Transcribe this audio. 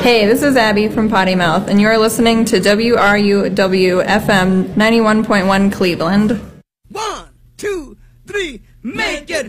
Hey, this is Abby from Potty Mouth, and you're listening to WRUW FM 91.1 Cleveland. 1, 2, 3, make it